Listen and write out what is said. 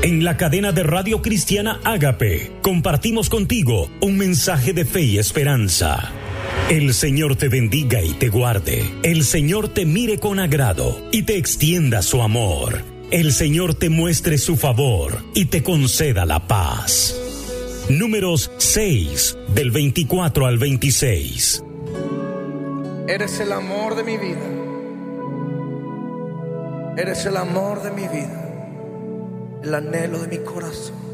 En la cadena de Radio Cristiana Ágape, compartimos contigo un mensaje de fe y esperanza. El Señor te bendiga y te guarde. El Señor te mire con agrado y te extienda su amor. El Señor te muestre su favor y te conceda la paz. Números 6, del 24 al 26. Eres el amor de mi vida. Eres el amor de mi vida. El anhelo de mi corazón.